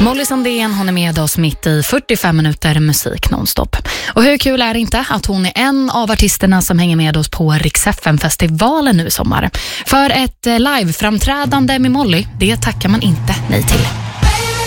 Molly Sandén, hon är med oss mitt i 45 minuter musik nonstop. Och hur kul är det inte att hon är en av artisterna som hänger med oss på Rix FM-festivalen nu i sommar. För ett live-framträdande med Molly, det tackar man inte nej till.